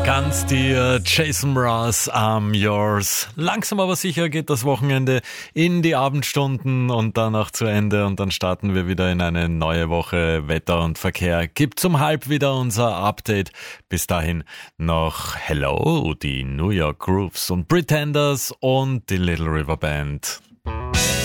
Ganz dir, Jason Mraz, I'm yours. Langsam aber sicher geht das Wochenende in die Abendstunden und danach zu Ende und dann starten wir wieder in eine neue Woche. Wetter und Verkehr gibt um 12:30 wieder unser Update. Bis dahin noch Hello, die New York Grooves und Pretenders und die Little River Band.